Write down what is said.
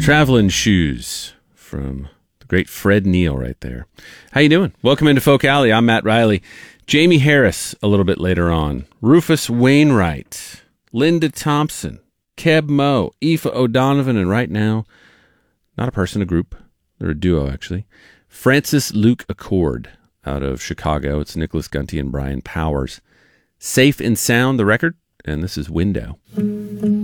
Traveling Shoes from the great Fred Neil right there. How you doing? Welcome into Folk Alley. I'm Matt Riley. Jamie Harris a little bit later on. Rufus Wainwright. Linda Thompson. Keb Mo. Aoife O'Donovan. And right now, not a person, a group. They're a duo, actually. Francis Luke Accord out of Chicago. It's Nicholas Gunty and Brian Powers. Safe and Sound, the record. And this is Window.